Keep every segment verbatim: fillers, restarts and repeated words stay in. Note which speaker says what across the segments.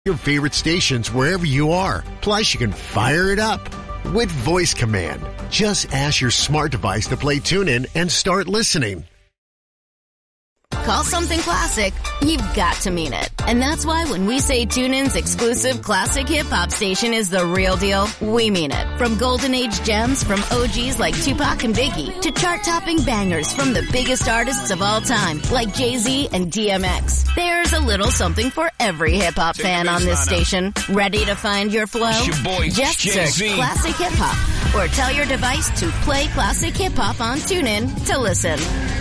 Speaker 1: Your favorite stations wherever you are. Plus, you can fire it up with Voice Command. Just ask your smart device to play TuneIn and start listening.
Speaker 2: Call something classic, you've got to mean it. And that's why when we say TuneIn's exclusive classic hip-hop station is the real deal, we mean it. From golden age gems from O Gs like Tupac and Biggie to chart-topping bangers from the biggest artists of all time like Jay-Z and D M X. There's a little something for every hip-hop fan on this station. Ready to find your flow?
Speaker 3: Your boy,
Speaker 2: Just
Speaker 3: Jay-Z.
Speaker 2: search Classic Hip-Hop or tell your device to play Classic Hip-Hop on TuneIn to listen.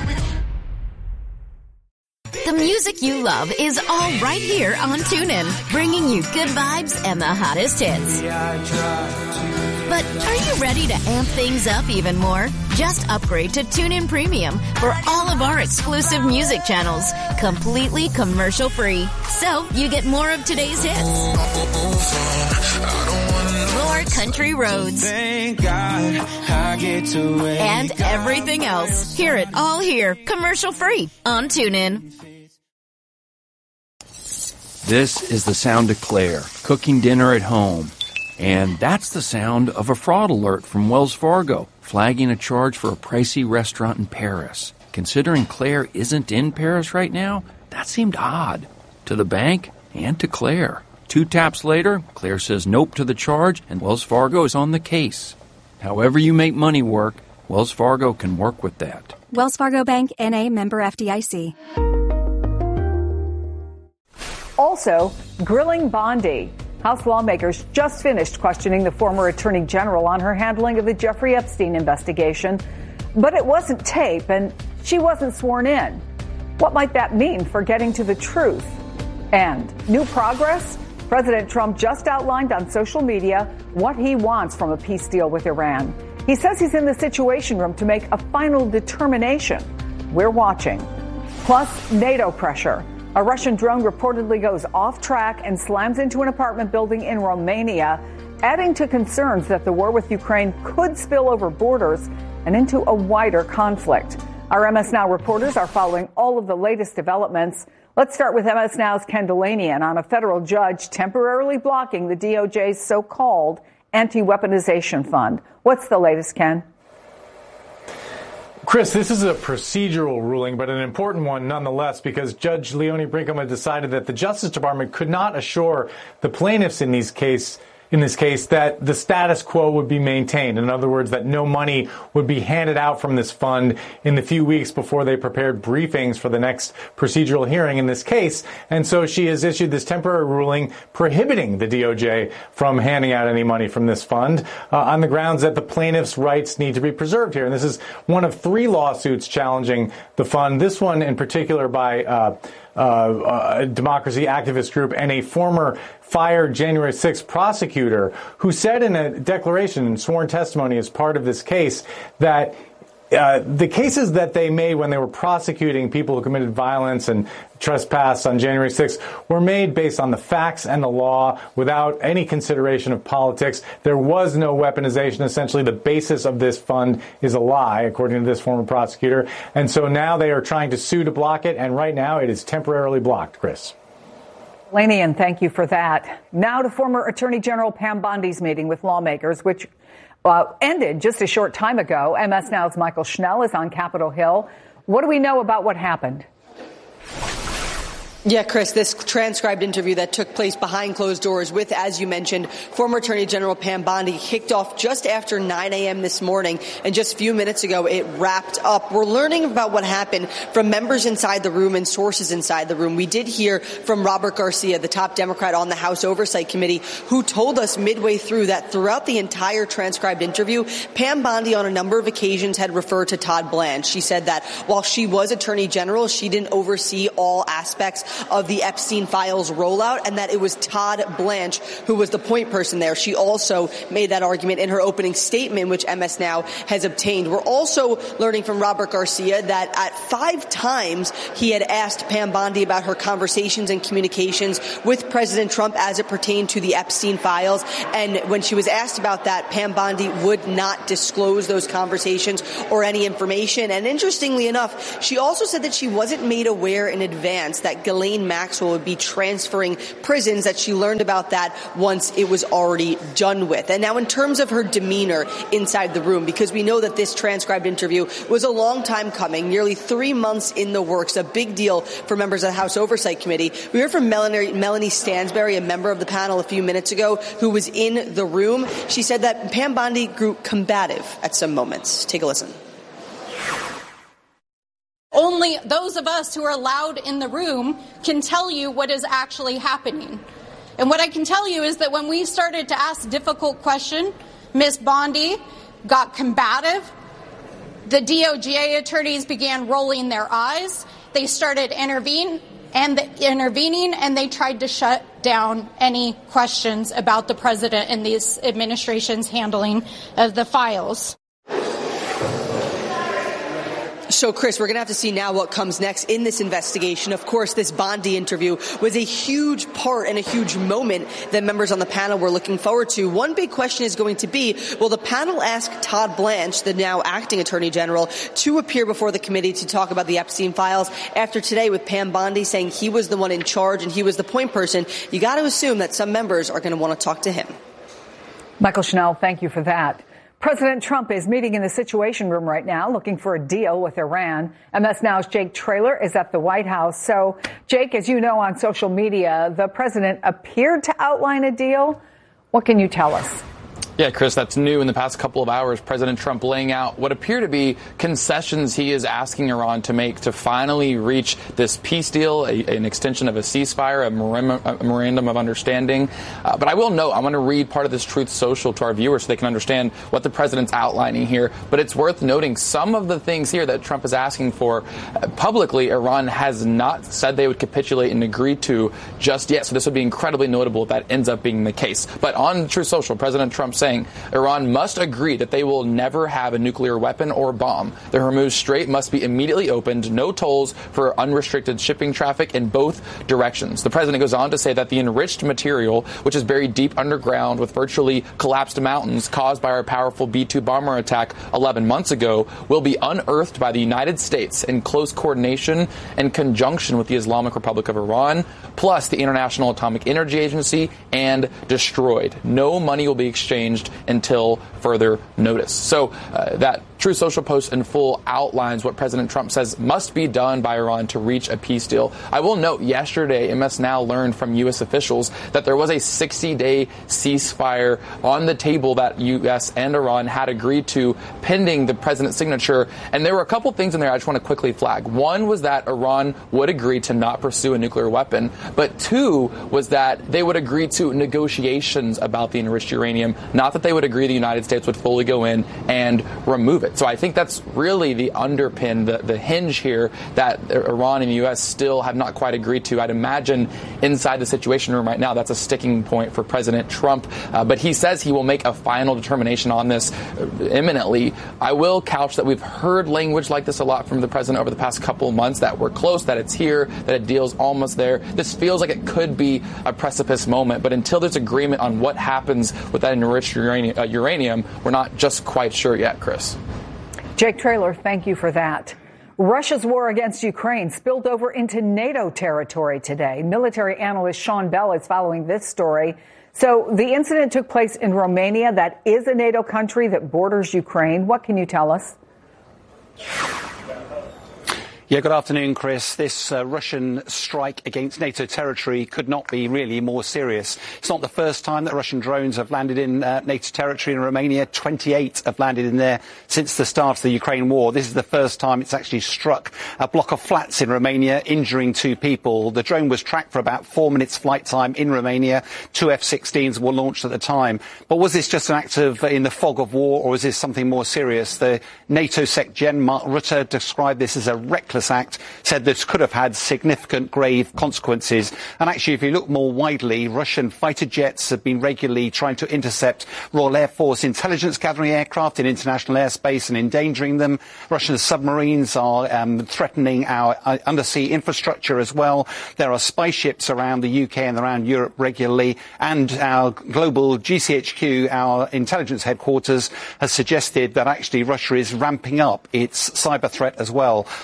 Speaker 2: The music you love is all right here on TuneIn, bringing you good vibes and the hottest hits. But are you ready to amp things up even more? Just upgrade to TuneIn Premium for all of our exclusive music channels, completely commercial-free. So you get more of today's hits, more country roads,
Speaker 4: Thank God I get to wake
Speaker 2: and everything else. Hear it all here, commercial-free on TuneIn.
Speaker 5: This is the sound of Claire, cooking dinner at home. And that's the sound of a fraud alert from Wells Fargo, flagging a charge for a pricey restaurant in Paris. Considering Claire isn't in Paris right now, that seemed odd. To the bank and to Claire. Two taps later, Claire says nope to the charge, and Wells Fargo is on the case. However you make money work, Wells Fargo can work with that.
Speaker 6: Wells Fargo Bank, N A, member F D I C.
Speaker 7: Also, grilling Bondi. House lawmakers just finished questioning the former attorney general on her handling of the Jeffrey Epstein investigation. But it wasn't tape, and she wasn't sworn in. What might that mean for getting to the truth? And new progress? President Trump just outlined on social media what he wants from a peace deal with Iran. He says he's in the Situation Room to make a final determination. We're watching. Plus, NATO pressure. A Russian drone reportedly goes off track and slams into an apartment building in Romania, adding to concerns that the war with Ukraine could spill over borders and into a wider conflict. Our M S Now reporters are following all of the latest developments. Let's start with M S Now's Ken Delanian on a federal judge temporarily blocking the D O J's so-called anti-weaponization fund. What's the latest, Ken?
Speaker 8: Chris, this is a procedural ruling, but an important one nonetheless, because Judge Leonie Brinkema decided that the Justice Department could not assure the plaintiffs in these case, in this case that the status quo would be maintained. In other words, that no money would be handed out from this fund in the few weeks before they prepared briefings for the next procedural hearing in this case. And so she has issued this temporary ruling prohibiting the D O J from handing out any money from this fund uh, on the grounds that the plaintiffs' rights need to be preserved here. And this is one of three lawsuits challenging the fund, this one in particular by uh, uh, a democracy activist group and a former fired January sixth prosecutor who said in a declaration and sworn testimony as part of this case that uh, the cases that they made when they were prosecuting people who committed violence and trespass on January sixth were made based on the facts and the law without any consideration of politics. There was no weaponization. Essentially, the basis of this fund is a lie, according to this former prosecutor. And so now they are trying to sue to block it, and right now it is temporarily blocked, Chris.
Speaker 7: Lanian, thank you for that. Now to former Attorney General Pam Bondi's meeting with lawmakers, which uh, ended just a short time ago. M S Now's Michael Schnell is on Capitol Hill. What do we know about what happened?
Speaker 9: Yeah, Chris, this transcribed interview that took place behind closed doors with, as you mentioned, former Attorney General Pam Bondi kicked off just after nine a.m. this morning, and just a few minutes ago it wrapped up. We're learning about what happened from members inside the room and sources inside the room. We did hear from Robert Garcia, the top Democrat on the House Oversight Committee, who told us midway through that throughout the entire transcribed interview, Pam Bondi on a number of occasions had referred to Todd Blanche. She said that while she was Attorney General, she didn't oversee all aspects of the Epstein files rollout, and that it was Todd Blanche who was the point person there. She also made that argument in her opening statement, which M S Now has obtained. We're also learning from Robert Garcia that at five times he had asked Pam Bondi about her conversations and communications with President Trump as it pertained to the Epstein files. And when she was asked about that, Pam Bondi would not disclose those conversations or any information. And interestingly enough, she also said that she wasn't made aware in advance that Ghislaine Ghislaine Maxwell would be transferring prisons, that she learned about that once it was already done with. And now in terms of her demeanor inside the room, because we know that this transcribed interview was a long time coming, nearly three months in the works, a big deal for members of the House Oversight Committee. We heard from Melanie, Melanie Stansberry, a member of the panel a few minutes ago, who was in the room. She said that Pam Bondi grew combative at some moments. Take a listen.
Speaker 3: Only those of us who are allowed in the room can tell you what is actually happening. And what I can tell you is that when we started to ask difficult questions, Miz Bondi got combative. The D O J attorneys began rolling their eyes. They started intervene and the, intervening, and they tried to shut down any questions about the president and this administration's handling of the files.
Speaker 9: So, Chris, we're going to have to see now what comes next in this investigation. Of course, this Bondi interview was a huge part and a huge moment that members on the panel were looking forward to. One big question is going to be, will the panel ask Todd Blanche, the now acting attorney general, to appear before the committee to talk about the Epstein files? After today, with Pam Bondi saying he was the one in charge and he was the point person, you got to assume that some members are going to want to talk to him.
Speaker 7: Michael Schnell, thank you for that. President Trump is meeting in the Situation Room right now, looking for a deal with Iran. M S Now's Jake Traylor is at the White House. So, Jake, as you know on social media, the president appeared to outline a deal. What can you tell us?
Speaker 10: Yeah, Chris, that's new in the past couple of hours. President Trump laying out what appear to be concessions he is asking Iran to make to finally reach this peace deal, a, an extension of a ceasefire, a memorandum of understanding. Uh, but I will note, I want to read part of this Truth Social to our viewers so they can understand what the president's outlining here. But it's worth noting some of the things here that Trump is asking for uh, publicly, Iran has not said they would capitulate and agree to just yet. So this would be incredibly notable if that ends up being the case. But on Truth Social, President Trump saying Iran must agree that they will never have a nuclear weapon or bomb. The Hormuz Strait must be immediately opened, no tolls for unrestricted shipping traffic in both directions. The president goes on to say that the enriched material, which is buried deep underground with virtually collapsed mountains caused by our powerful B two bomber attack eleven months ago, will be unearthed by the United States in close coordination and conjunction with the Islamic Republic of Iran, plus the International Atomic Energy Agency, and destroyed. No money will be exchanged until further notice. So uh, that True Social post in full outlines what President Trump says must be done by Iran to reach a peace deal. I will note yesterday, M S Now learned from U S officials that there was a sixty-day ceasefire on the table that U S and Iran had agreed to pending the president's signature. And there were a couple things in there I just want to quickly flag. One was that Iran would agree to not pursue a nuclear weapon. But two was that they would agree to negotiations about the enriched uranium, not that they would agree the United States would fully go in and remove it. So I think that's really the underpin, the, the hinge here that Iran and the U S still have not quite agreed to. I'd imagine inside the Situation Room right now, that's a sticking point for President Trump. Uh, but he says he will make a final determination on this imminently. I will couch that we've heard language like this a lot from the president over the past couple of months, that we're close, that it's here, that a deal's almost there. This feels like it could be a precipice moment. But until there's agreement on what happens with that enriched uranium, uh, uranium we're not just quite sure yet, Chris.
Speaker 7: Jake Traylor, thank you for that. Russia's war against Ukraine spilled over into NATO territory today. Military analyst Sean Bell is following this story. So the incident took place in Romania. That is a NATO country that borders Ukraine. What can you tell us?
Speaker 11: Yeah, good afternoon, Chris. This uh, Russian strike against NATO territory could not be really more serious. It's not the first time that Russian drones have landed in uh, NATO territory in Romania. twenty-eight have landed in there since the start of the Ukraine war. This is the first time it's actually struck a block of flats in Romania, injuring two people. The drone was tracked for about four minutes flight time in Romania. Two F sixteens were launched at the time. But was this just an act of uh, in the fog of war, or is this something more serious? The NATO Sec Gen Mark Rutte described this as a reckless act, said this could have had significant grave consequences. And actually, if you look more widely, Russian fighter jets have been regularly trying to intercept Royal Air Force intelligence gathering aircraft in international airspace and endangering them. Russian submarines are um, threatening our uh, undersea infrastructure as well. There are spy ships around the U K and around Europe regularly, and our global G C H Q, our intelligence headquarters, has suggested that actually Russia is ramping up its cyber threat as well. All of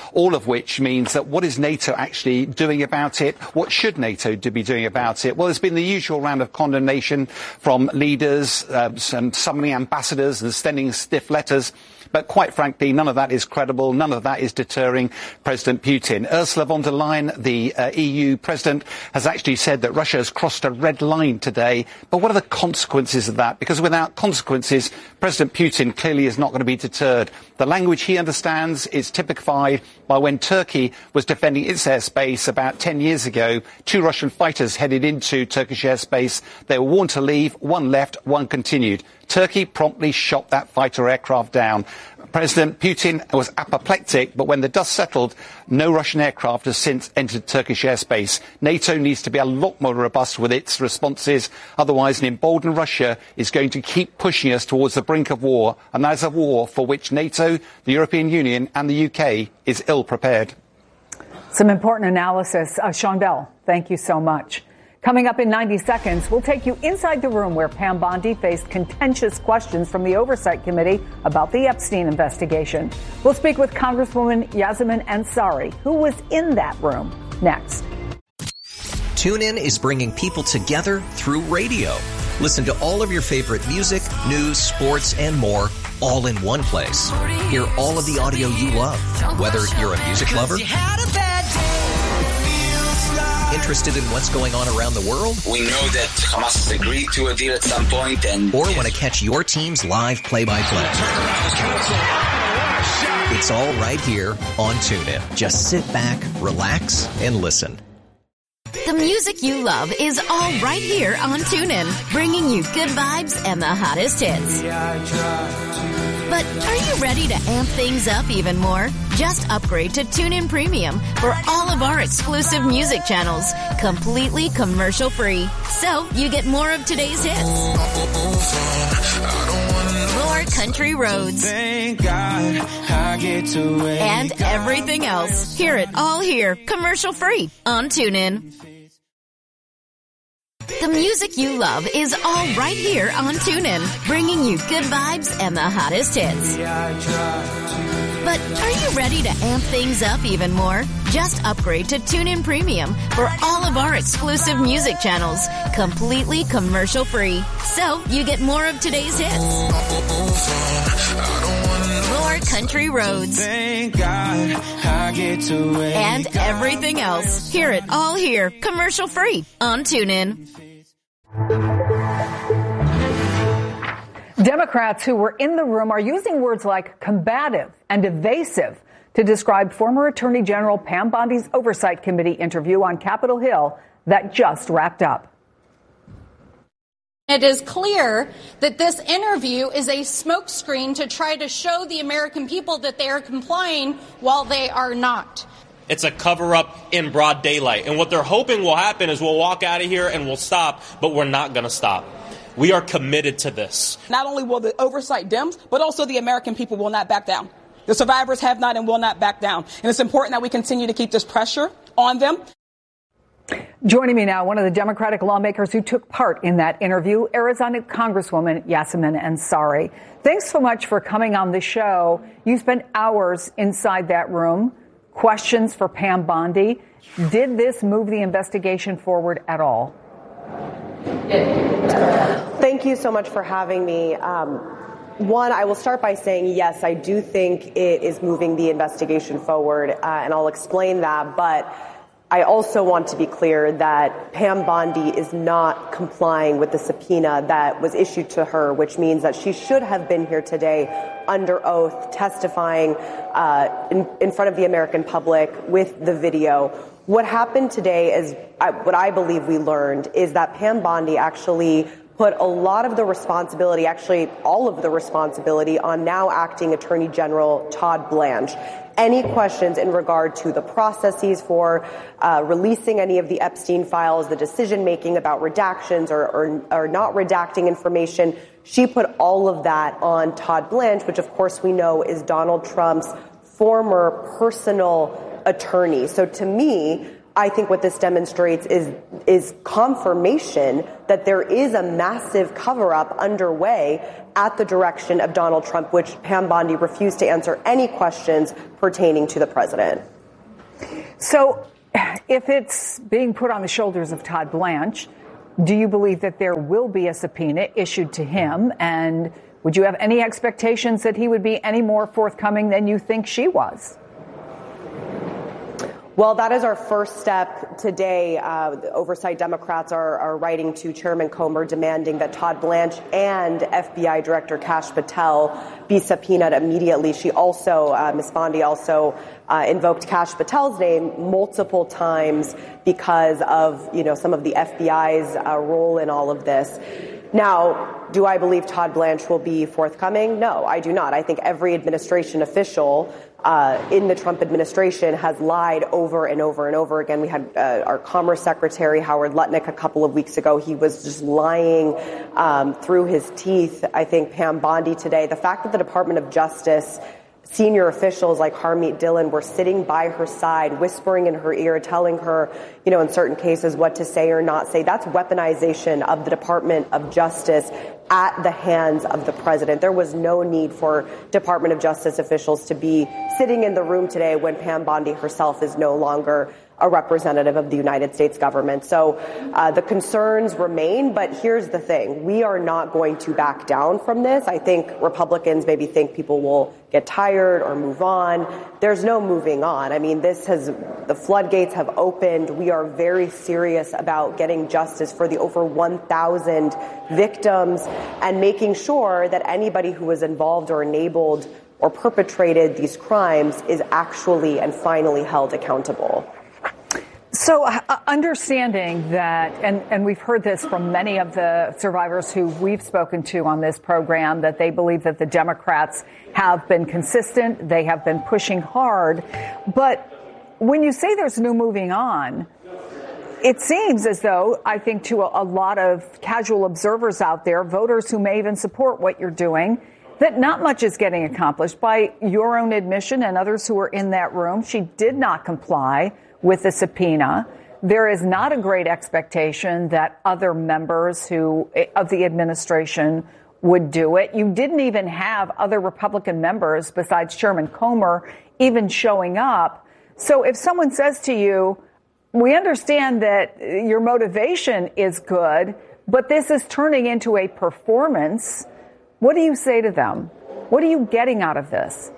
Speaker 11: of which means that what is NATO actually doing about it? What should NATO be doing about it? Well, there's been the usual round of condemnation from leaders, uh, some summoning ambassadors and sending stiff letters. But quite frankly, none of that is credible. None of that is deterring President Putin. Ursula von der Leyen, the uh, E U president, has actually said that Russia has crossed a red line today. But what are the consequences of that? Because without consequences, President Putin clearly is not going to be deterred. The language he understands is typified by when Turkey was defending its airspace about ten years ago. Two Russian fighters headed into Turkish airspace. They were warned to leave. One left, one continued. Turkey promptly shot that fighter aircraft down. President Putin was apoplectic, but when the dust settled, no Russian aircraft has since entered Turkish airspace. NATO needs to be a lot more robust with its responses. Otherwise, an emboldened Russia is going to keep pushing us towards the brink of war, and that is a war for which NATO, the European Union and the U K is ill prepared.
Speaker 7: Some important analysis. Uh, Sean Bell, thank you so much. Coming up in ninety seconds, we'll take you inside the room where Pam Bondi faced contentious questions from the Oversight Committee about the Epstein investigation. We'll speak with Congresswoman Yasmin Ansari, who was in that room, next.
Speaker 12: TuneIn is bringing people together through radio. Listen to all of your favorite music, news, sports, and more, all in one place. Hear all of the audio you love, whether you're a music lover, interested in what's going on around the world?
Speaker 13: We know that Hamas has agreed to a deal at some point, and
Speaker 12: or want to catch your team's live play-by-play. It's all right here on TuneIn. Just sit back, relax, and listen.
Speaker 2: The music you love is all right here on TuneIn, bringing you good vibes and the hottest hits. But are you ready to amp things up even more? Just upgrade to TuneIn Premium for all of our exclusive music channels, completely commercial-free. So you get more of today's hits, more country roads, and everything else. Hear it all here, commercial-free on TuneIn. The music you love is all right here on TuneIn, bringing you good vibes and the hottest hits. But are you ready to amp things up even more? Just upgrade to TuneIn Premium for all of our exclusive music channels, completely commercial-free. So you get more of today's hits, more country roads, and everything else. Hear it all here, commercial-free on TuneIn.
Speaker 7: Democrats who were in the room are using words like combative and evasive to describe former Attorney General Pam Bondi's Oversight Committee interview on Capitol Hill that just wrapped up.
Speaker 3: It is clear that this interview is a smokescreen to try to show the American people that they are complying while they are not.
Speaker 14: It's a cover-up in broad daylight. And what they're hoping will happen is we'll walk out of here and we'll stop, but we're not going to stop. We are committed to this.
Speaker 15: Not only will the oversight Dems, but also the American people will not back down. The survivors have not and will not back down. And it's important that we continue to keep this pressure on them.
Speaker 7: Joining me now, one of the Democratic lawmakers who took part in that interview, Arizona Congresswoman Yasmin Ansari. Thanks so much for coming on the show. You spent hours inside that room. Questions for Pam Bondi. Did this move the investigation forward at all?
Speaker 16: Thank you so much for having me. Um, one, I will start by saying, yes, I do think it is moving the investigation forward, uh, and I'll explain that. But I also want to be clear that Pam Bondi is not complying with the subpoena that was issued to her, which means that she should have been here today under oath, testifying uh, in, in front of the American public with the video. What happened today is, uh, what I believe we learned, is that Pam Bondi actually put a lot of the responsibility, actually all of the responsibility, on now acting Attorney General Todd Blanche. Any questions in regard to the processes for uh, releasing any of the Epstein files, the decision-making about redactions or, or, or not redacting information, she put all of that on Todd Blanche, which of course we know is Donald Trump's former personal attorney. So to me, I think what this demonstrates is is confirmation that there is a massive cover-up underway at the direction of Donald Trump, which Pam Bondi refused to answer any questions pertaining to the president.
Speaker 7: So if it's being put on the shoulders of Todd Blanche, do you believe that there will be a subpoena issued to him? And would you have any expectations that he would be any more forthcoming than you think she was?
Speaker 16: Well, that is our first step today. Uh, the oversight Democrats are, are writing to Chairman Comer demanding that Todd Blanche and F B I Director Kash Patel be subpoenaed immediately. She also, uh, Miz Bondi also uh, invoked Kash Patel's name multiple times because of, you know, some of the F B I's uh, role in all of this. Now, do I believe Todd Blanche will be forthcoming? No, I do not. I think every administration official uh, in the Trump administration has lied over and over and over again. We had uh, our Commerce Secretary, Howard Lutnick, a couple of weeks ago. He was just lying um, through his teeth. I think Pam Bondi today. The fact that the Department of Justice senior officials like Harmeet Dillon were sitting by her side, whispering in her ear, telling her, you know, in certain cases what to say or not say. That's weaponization of the Department of Justice at the hands of the president. There was no need for Department of Justice officials to be sitting in the room today when Pam Bondi herself is no longer a representative of the United States government. So uh, the concerns remain, but here's the thing. We are not going to back down from this. I think Republicans maybe think people will get tired or move on. There's no moving on. I mean, this has, the floodgates have opened. We are very serious about getting justice for the over one thousand victims and making sure that anybody who was involved or enabled or perpetrated these crimes is actually and finally held accountable.
Speaker 7: So uh, understanding that, and, and we've heard this from many of the survivors who we've spoken to on this program, that they believe that the Democrats have been consistent, they have been pushing hard. But when you say there's no moving on, it seems as though, I think to a, a lot of casual observers out there, voters who may even support what you're doing, that not much is getting accomplished. By your own admission and others who were in that room, she did not comply with the subpoena. There is not a great expectation that other members who of the administration would do it. You didn't even have other Republican members besides Chairman Comer even showing up. So if someone says to you, we understand that your motivation is good, but this is turning into a performance, what do you say to them? What are you getting out of this?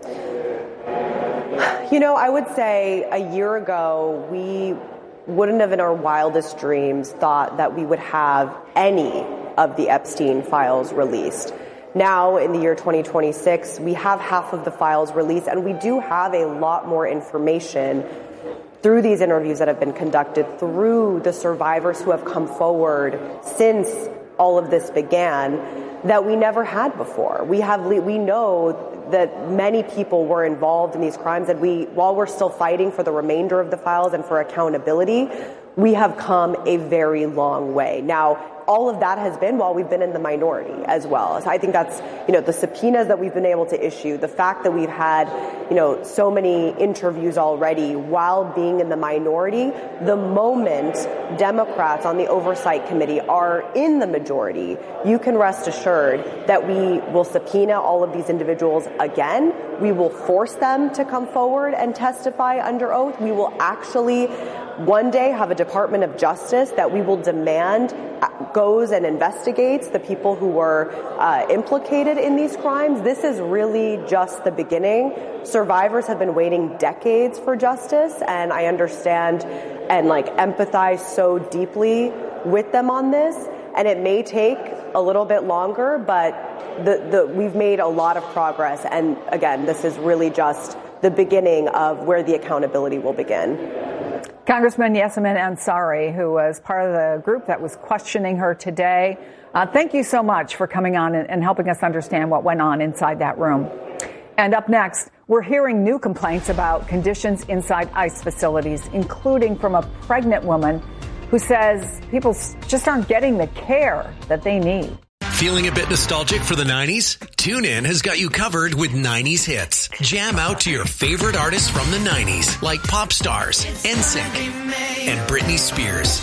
Speaker 16: You know, I would say a year ago, we wouldn't have in our wildest dreams thought that we would have any of the Epstein files released. Now, in the year twenty twenty-six, we have half of the files released, and we do have a lot more information through these interviews that have been conducted, through the survivors who have come forward since all of this began, that we never had before. We have, we know that many people were involved in these crimes, and we, while we're still fighting for the remainder of the files and for accountability, we have come a very long way. Now, all of that has been while we've been in the minority as well. So I think that's, you know, the subpoenas that we've been able to issue, the fact that we've had, you know, so many interviews already while being in the minority. The moment Democrats on the Oversight Committee are in the majority, you can rest assured that we will subpoena all of these individuals again. We will force them to come forward and testify under oath. We will actually one day have a Department of Justice that we will demand goes and investigates the people who were uh, implicated in these crimes. This is really just the beginning. Survivors have been waiting decades for justice, and I understand and like empathize so deeply with them on this. And it may take a little bit longer, but the, the, we've made a lot of progress. And again, this is really just the beginning of where the accountability will begin.
Speaker 7: Congressman Yasamin Ansari, who was part of the group that was questioning her today, uh, thank you so much for coming on and, and helping us understand what went on inside that room. And up next, we're hearing new complaints about conditions inside ICE facilities, including from a pregnant woman who says people just aren't getting the care that they need.
Speaker 17: Feeling a bit nostalgic for the nineties? TuneIn has got you covered with nineties hits. Jam out to your favorite artists from the nineties, like pop stars, N Sync, and Britney Spears.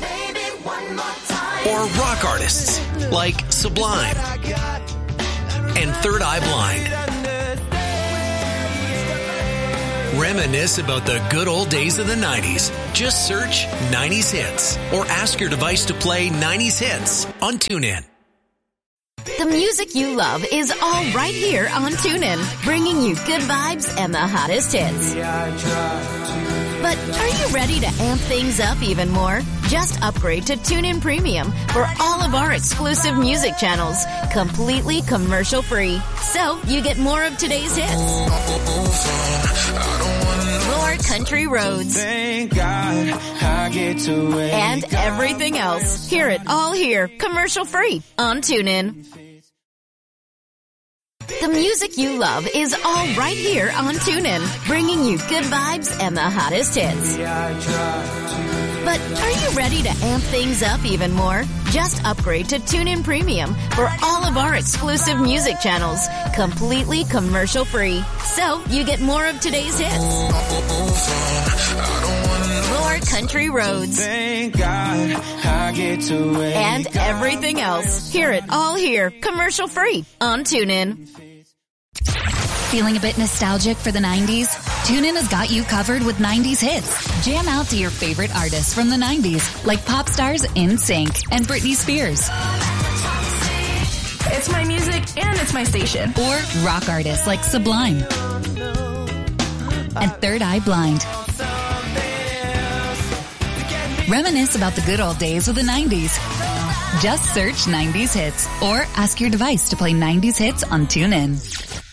Speaker 17: Or rock artists, like Sublime and Third Eye Blind. Reminisce about the good old days of the nineties. Just search nineties Hits or ask your device to play nineties Hits on TuneIn.
Speaker 2: The music you love is all right here on TuneIn, bringing you good vibes and the hottest hits. But are you ready to amp things up even more? Just upgrade to TuneIn Premium for all of our exclusive music channels, completely commercial-free. So you get more of today's hits, more country roads,
Speaker 4: Thank God I get to wake
Speaker 2: and everything else. Hear it all here, commercial-free on TuneIn. The music you love is all right here on TuneIn, bringing you good vibes and the hottest hits. But are you ready to amp things up even more? Just upgrade to TuneIn Premium for all of our exclusive music channels, completely commercial-free. So you get more of today's hits, more country roads,
Speaker 4: Thank God I get to wake
Speaker 2: and everything else. Hear it all here, commercial-free on TuneIn.
Speaker 18: Feeling a bit nostalgic for the nineties? TuneIn has got you covered with nineties hits. Jam out to your favorite artists from the nineties, like pop stars N Sync and Britney Spears.
Speaker 19: It's my music and it's my station.
Speaker 18: Or rock artists like Sublime and Third Eye Blind. Reminisce about the good old days of the nineties. Just search nineties Hits or ask your device to play nineties Hits on TuneIn.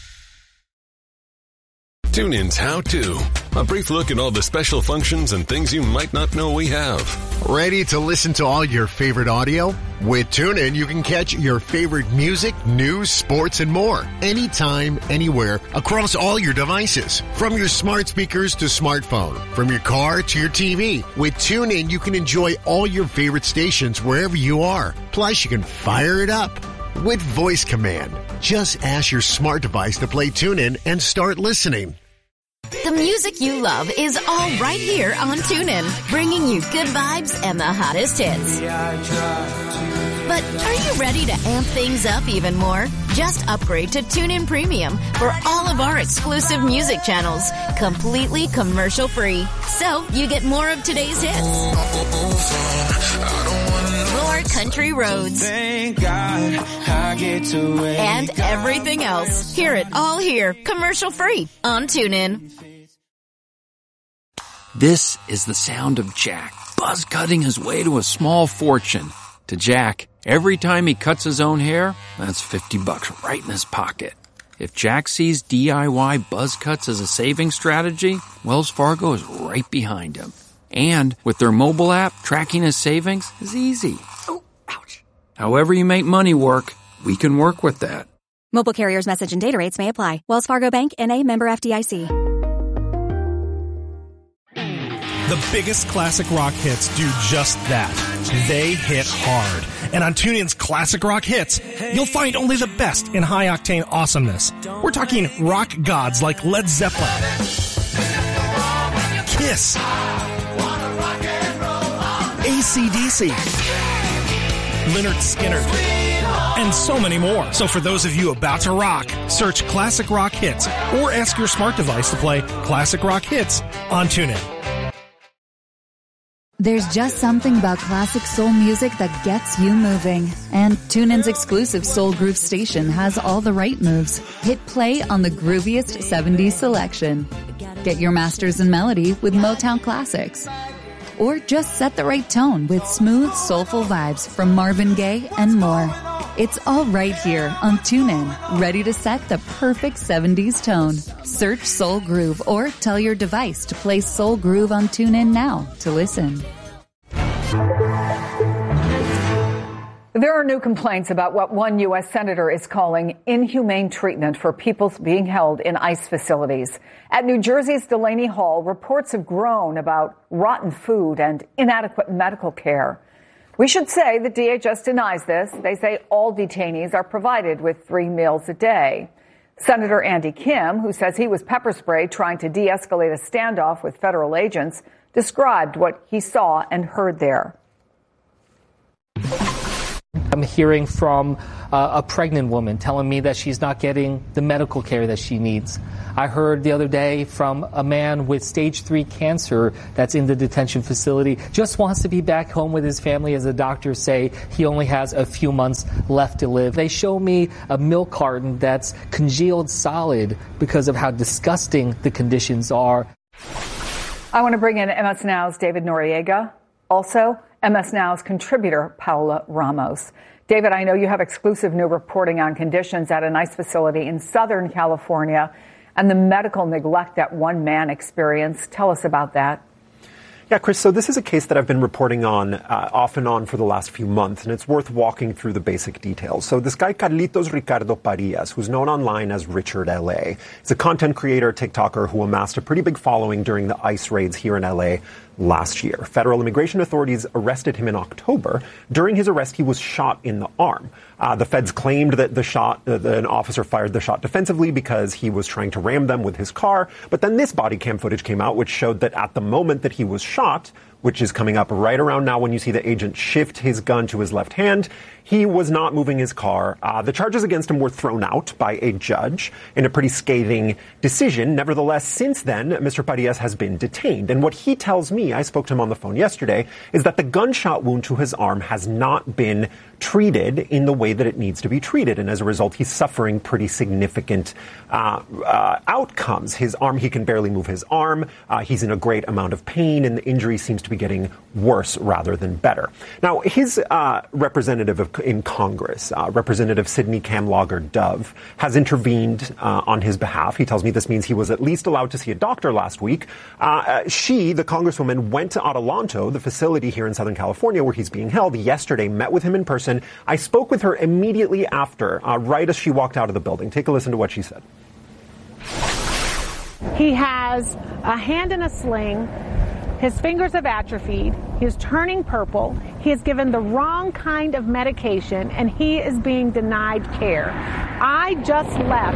Speaker 20: TuneIn's How To. A brief look at all the special functions and things you might not know we have.
Speaker 1: Ready to listen to all your favorite audio? With TuneIn, you can catch your favorite music, news, sports, and more. Anytime, anywhere, across all your devices. From your smart speakers to smartphone. From your car to your T V. With TuneIn, you can enjoy all your favorite stations wherever you are. Plus, you can fire it up with voice command. Just ask your smart device to play TuneIn and start listening.
Speaker 2: The music you love is all right here on TuneIn, bringing you good vibes and the hottest hits. But are you ready to amp things up even more? Just upgrade to TuneIn Premium for all of our exclusive music channels, completely commercial-free. So you get more of today's hits, more country roads,
Speaker 4: Thank God I get to wake
Speaker 2: and everything else. Hear it all here, commercial-free on TuneIn.
Speaker 5: This is the sound of Jack, buzz cutting his way to a small fortune. To Jack, every time he cuts his own hair, that's fifty bucks right in his pocket. If Jack sees D I Y buzz cuts as a saving strategy, Wells Fargo is right behind him. And with their mobile app, tracking his savings is easy. Oh, ouch. However you make money work, we can work with that.
Speaker 6: Mobile carriers' message and data rates may apply. Wells Fargo Bank, N A, member F D I C.
Speaker 21: The biggest classic rock hits do just that. They hit hard. And on TuneIn's Classic Rock Hits, you'll find only the best in high-octane awesomeness. We're talking rock gods like Led Zeppelin, Kiss, A C D C, Lynyrd Skynyrd, and so many more. So for those of you about to rock, search Classic Rock Hits or ask your smart device to play Classic Rock Hits on TuneIn.
Speaker 18: There's just something about classic soul music that gets you moving. And TuneIn's exclusive Soul Groove station has all the right moves. Hit play on the grooviest seventies selection. Get your masters in melody with Motown classics. Or just set the right tone with smooth, soulful vibes from Marvin Gaye and more. It's all right here on TuneIn, ready to set the perfect seventies tone. Search Soul Groove or tell your device to play Soul Groove on TuneIn now to listen.
Speaker 7: There are new complaints about what one U S senator is calling inhumane treatment for people being held in ICE facilities. At New Jersey's Delaney Hall, reports have grown about rotten food and inadequate medical care. We should say the D H S denies this. They say all detainees are provided with three meals a day. Senator Andy Kim, who says he was pepper sprayed trying to de-escalate a standoff with federal agents, described what he saw and heard there.
Speaker 8: I'm hearing from uh, a pregnant woman telling me that she's not getting the medical care that she needs. I heard the other day from a man with stage three cancer that's in the detention facility, just wants to be back home with his family, as the doctors say he only has a few months left to live. They show me a milk carton that's congealed solid because of how disgusting the conditions are.
Speaker 7: I want to bring in M S Now's David Noriega. Also, M S Now's contributor, Paola Ramos. David, I know you have exclusive new reporting on conditions at an ICE facility in Southern California and the medical neglect that one man experienced. Tell us about that.
Speaker 22: Yeah, Chris, so this is a case that I've been reporting on uh, off and on for the last few months, and it's worth walking through the basic details. So this guy, Carlitos Ricardo Parillas, who's known online as Richard L A, is a content creator, TikToker who amassed a pretty big following during the ICE raids here in L A last year. Federal immigration authorities arrested him in October. During his arrest, he was shot in the arm. Uh, the feds claimed that the shot, uh, that an officer fired the shot defensively because he was trying to ram them with his car. But then this body cam footage came out, which showed that at the moment that he was shot, which is coming up right around now when you see the agent shift his gun to his left hand, he was not moving his car. Uh, the charges against him were thrown out by a judge in a pretty scathing decision. Nevertheless, since then, Mister Parillas has been detained. And what he tells me, I spoke to him on the phone yesterday, is that the gunshot wound to his arm has not been treated in the way that it needs to be treated. And as a result, he's suffering pretty significant uh, uh, outcomes. His arm, he can barely move his arm. Uh, he's in a great amount of pain, and the injury seems to be getting worse rather than better. Now, his uh, representative of, in Congress, uh, Representative Sidney Kamlager Dove, has intervened uh, on his behalf. He tells me this means he was at least allowed to see a doctor last week. Uh, she, the congresswoman, went to Adelanto, the facility here in Southern California where he's being held, yesterday, met with him in person. I spoke with her immediately after, uh, right as she walked out of the building. Take a listen to what she said.
Speaker 23: He has a hand in a sling. His fingers have atrophied. He is turning purple. He is given the wrong kind of medication, and he is being denied care. I just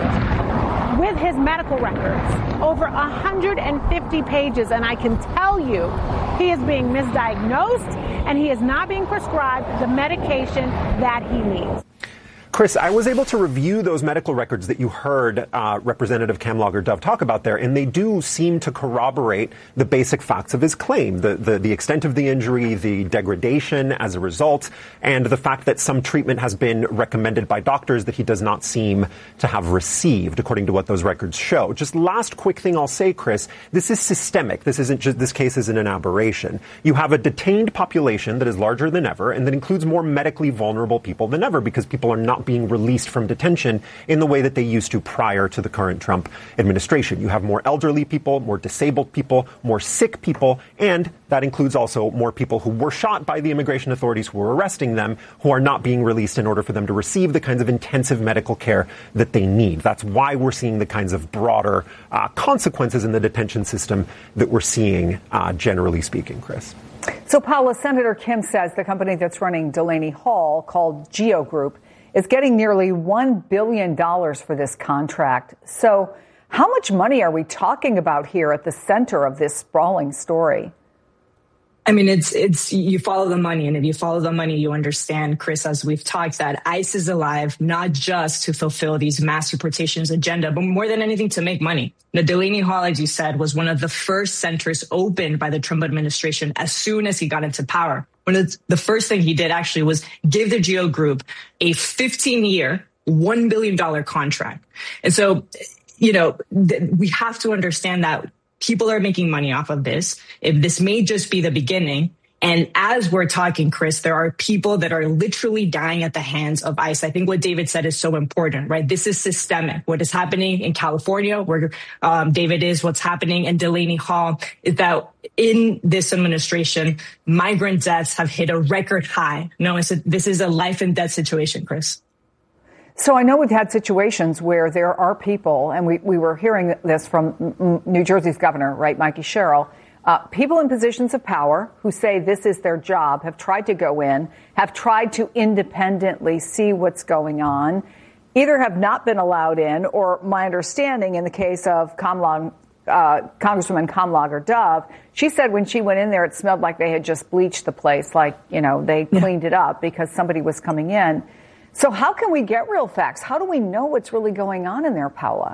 Speaker 23: left with his medical records, over one hundred fifty pages, and I can tell you he is being misdiagnosed, and he is not being prescribed the medication that he needs.
Speaker 22: Chris, I was able to review those medical records that you heard uh, Representative Kamlager Dove talk about there, and they do seem to corroborate the basic facts of his claim, the, the, the extent of the injury, the degradation as a result, and the fact that some treatment has been recommended by doctors that he does not seem to have received, according to what those records show. Just last quick thing I'll say, Chris, this is systemic. This isn't just, this case isn't an aberration. You have a detained population that is larger than ever, and that includes more medically vulnerable people than ever because people are not being released from detention in the way that they used to prior to the current Trump administration. You have more elderly people, more disabled people, more sick people, and that includes also more people who were shot by the immigration authorities who were arresting them, who are not being released in order for them to receive the kinds of intensive medical care that they need. That's why we're seeing the kinds of broader uh, consequences in the detention system that we're seeing, uh, generally speaking, Chris.
Speaker 7: So, Paula, Senator Kim says the company that's running Delaney Hall, called Geo Group, is getting nearly one billion dollars for this contract. So how much money are we talking about here at the center of this sprawling story?
Speaker 24: I mean, it's, it's, you follow the money. And if you follow the money, you understand, Chris, as we've talked, that ICE is alive, not just to fulfill these mass deportations agenda, but more than anything to make money. The Delaney Hall, as you said, was one of the first centers opened by the Trump administration as soon as he got into power. One of the first thing he did actually was give the Geo Group a fifteen year, one billion dollars contract. And so, you know, th- we have to understand that people are making money off of this. If this may just be the beginning. And as we're talking, Chris, there are people that are literally dying at the hands of ICE. I think what David said is so important, right? This is systemic. What is happening in California, where um, David is, what's happening in Delaney Hall, is that in this administration, migrant deaths have hit a record high. No, it's a, this is a life and death situation, Chris.
Speaker 7: So I know we've had situations where there are people, and we, we were hearing this from New Jersey's governor, right, Mikey Sherrill, Uh, people in positions of power who say this is their job have tried to go in, have tried to independently see what's going on, either have not been allowed in, or my understanding in the case of Kamla, uh, Congresswoman Kamlager Dove, she said when she went in there, it smelled like they had just bleached the place, like, you know, they cleaned it up because somebody was coming in. So how can we get real facts? How do we know what's really going on in there, Paula?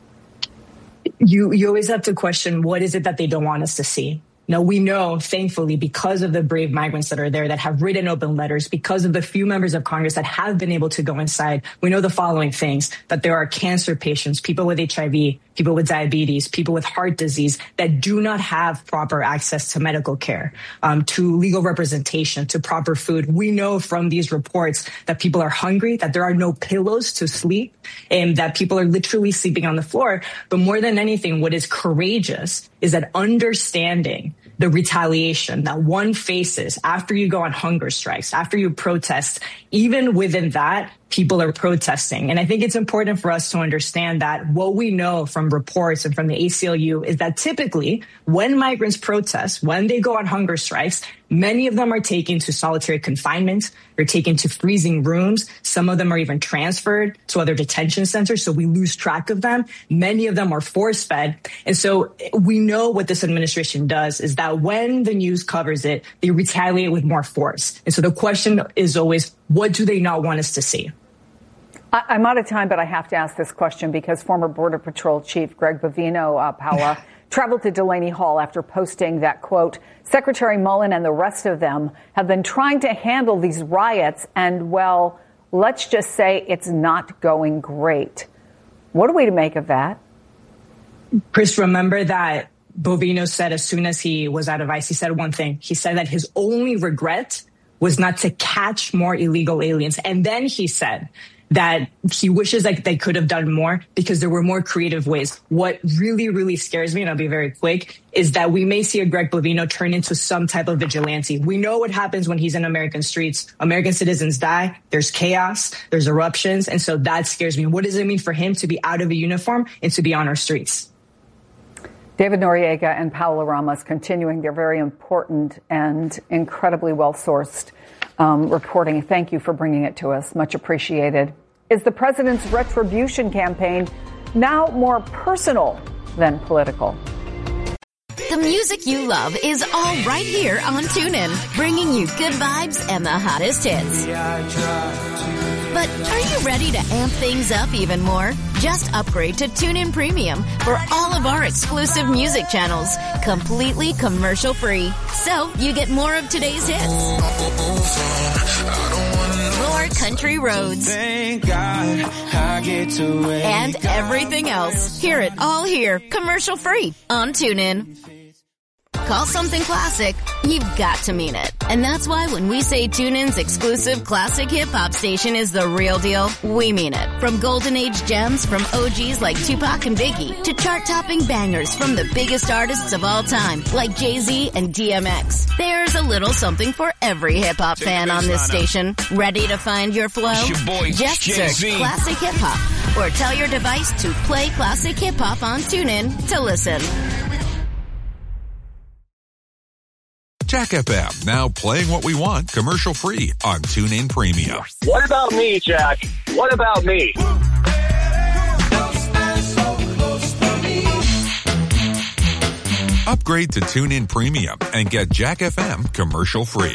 Speaker 24: You, you always have to question, what is it that they don't want us to see? Now, we know, thankfully, because of the brave migrants that are there that have written open letters, because of the few members of Congress that have been able to go inside, we know the following things, that there are cancer patients, people with H I V, people with diabetes, people with heart disease that do not have proper access to medical care, um, to legal representation, to proper food. We know from these reports that people are hungry, that there are no pillows to sleep, and that people are literally sleeping on the floor. But more than anything, what is courageous is that understanding the retaliation that one faces after you go on hunger strikes, after you protest, even within that, people are protesting. And I think it's important for us to understand that what we know from reports and from the A C L U is that typically when migrants protest, when they go on hunger strikes, many of them are taken to solitary confinement. They're taken to freezing rooms. Some of them are even transferred to other detention centers, so we lose track of them. Many of them are force-fed. And so we know what this administration does is that when the news covers it, they retaliate with more force. And so the question is always, what do they not want us to see?
Speaker 7: I'm out of time, but I have to ask this question because former Border Patrol Chief Greg Bovino, uh, Paula, traveled to Delaney Hall after posting that, quote, Secretary Mullen and the rest of them have been trying to handle these riots, and, well, let's just say it's not going great. What are we to make of that?
Speaker 24: Chris, remember that Bovino said as soon as he was out of ICE, he said one thing. He said that his only regret was not to catch more illegal aliens. And then he said that he wishes like they could have done more because there were more creative ways. What really, really scares me, and I'll be very quick, is that we may see a Greg Bovino turn into some type of vigilante. We know what happens when he's in American streets. American citizens die. There's chaos. There's eruptions. And so that scares me. What does it mean for him to be out of a uniform and to be on our streets?
Speaker 7: David Noriega and Paula Ramos continuing their very important and incredibly well-sourced um, reporting. Thank you for bringing it to us. Much appreciated. Is the president's retribution campaign now more personal than political?
Speaker 2: The music you love is all right here on TuneIn, bringing you good vibes and the hottest hits. But are you ready to amp things up even more? Just upgrade to TuneIn Premium for all of our exclusive music channels, completely commercial-free. So you get more of today's hits, more country roads,
Speaker 4: Thank God I get to wake
Speaker 2: and everything else. Hear it all here, commercial-free on TuneIn. Call something classic, you've got to mean it. And that's why when we say TuneIn's exclusive classic hip-hop station is the real deal, we mean it. From golden age gems from O Gs like Tupac and Biggie to chart-topping bangers from the biggest artists of all time like Jay-Z and D M X. There's a little something for every hip-hop fan on this station. Ready to find your flow?
Speaker 17: It's your boy,
Speaker 2: Just
Speaker 17: Jay-Z.
Speaker 2: search Classic Hip-Hop or tell your device to play Classic Hip-Hop on TuneIn to listen.
Speaker 9: Jack F M, now playing what we want commercial-free on TuneIn Premium.
Speaker 10: What about me, Jack? What about me?
Speaker 9: Upgrade to TuneIn Premium and get Jack F M commercial-free.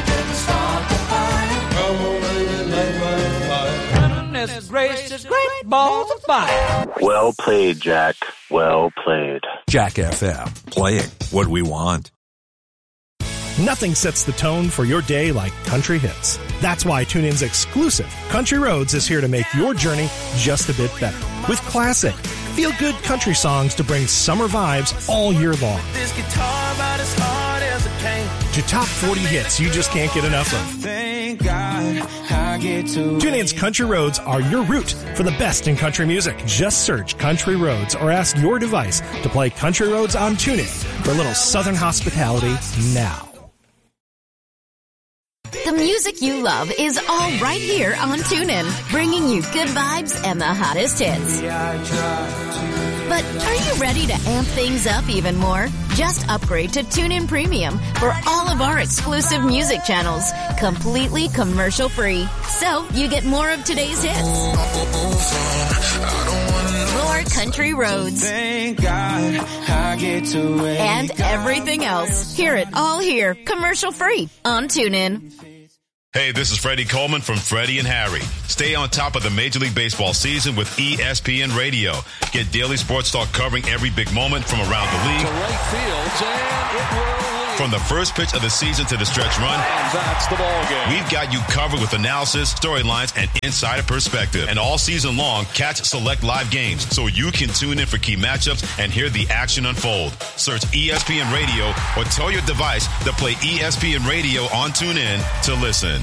Speaker 10: Gracious, great balls of fire. Well played, Jack. Well played.
Speaker 9: Jack F M, playing what we want.
Speaker 21: Nothing sets the tone for your day like country hits. That's why TuneIn's exclusive Country Roads is here to make your journey just a bit better. With classic, feel-good country songs to bring summer vibes all year long.
Speaker 4: This guitar about as hard as it came.
Speaker 21: To top forty hits you just can't get enough of.
Speaker 4: Thank God I get to
Speaker 21: TuneIn's Country Roads are your route for the best in country music. Just search Country Roads or ask your device to play Country Roads on TuneIn for a little southern hospitality now.
Speaker 2: The music you love is all right here on TuneIn, bringing you good vibes and the hottest hits. But are you ready to amp things up even more? Just upgrade to TuneIn Premium for all of our exclusive music channels, completely commercial-free. So you get more of today's hits, more more country roads,
Speaker 4: Thank God I get to wake
Speaker 2: and everything else. Hear it all here, commercial free on TuneIn.
Speaker 3: Hey, this is Freddie Coleman from Freddie and Harry. Stay on top of the Major League Baseball season with E S P N Radio. Get daily sports talk covering every big moment from around the league.
Speaker 11: To right field, and it will lead.
Speaker 3: From the first pitch of the season to the stretch run.
Speaker 11: And that's the ball game.
Speaker 3: We've got you covered with analysis, storylines, and insider perspective. And all season long, catch select live games so you can tune in for key matchups and hear the action unfold. Search E S P N Radio or tell your device to play E S P N Radio on TuneIn to listen.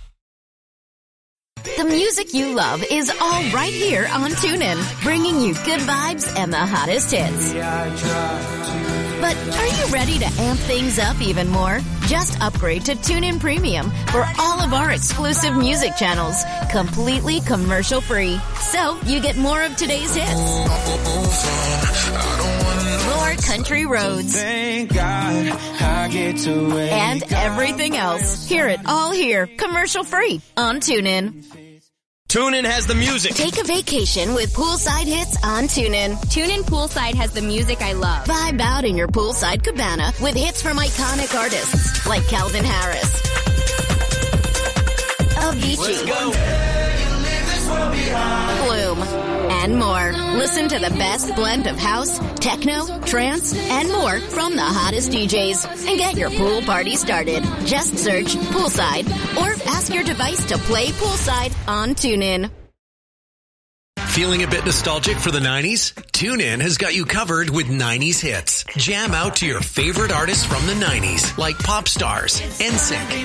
Speaker 2: The music you love is all right here on TuneIn, bringing you good vibes and the hottest hits. But are you ready to amp things up even more? Just upgrade to TuneIn Premium for all of our exclusive music channels, completely commercial free. So you get more of today's hits, more country roads,
Speaker 4: Thank God I get to wake
Speaker 2: and everything else. Hear it all here, commercial free on TuneIn.
Speaker 12: TuneIn has the music.
Speaker 2: Take a vacation with poolside hits on TuneIn.
Speaker 13: TuneIn Poolside has the music I love.
Speaker 2: Vibe out in your poolside cabana with hits from iconic artists like Calvin Harris, Avicii, Flume, and more. Listen to the best blend of house, techno, trance, and more from the hottest D Js and get your pool party started. Just search Poolside or ask your device to play Poolside on TuneIn.
Speaker 17: Feeling a bit nostalgic for the nineties? TuneIn has got you covered with nineties hits. Jam out to your favorite artists from the nineties, like Pop Stars, N Sync,